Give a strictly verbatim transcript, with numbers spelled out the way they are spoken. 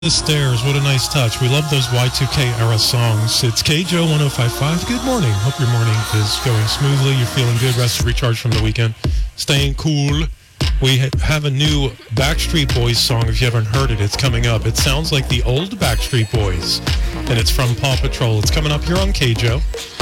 The Stairs, what a nice touch. We love those Y two K era songs. It's K J O one oh five point five. Good morning. Hope your morning is going smoothly. You're feeling good, rested, recharged from the weekend. Staying cool. We have a new Backstreet Boys song. If you haven't heard it, it's coming up. It sounds like the old Backstreet Boys, and it's from Paw Patrol. It's coming up here on K J O.